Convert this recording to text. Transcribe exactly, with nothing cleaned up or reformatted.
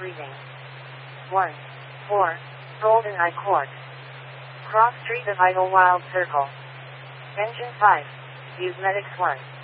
breathing. one. four. Golden Eye Court. Cross Street of Idlewild Circle. Engine five. Use Medics one.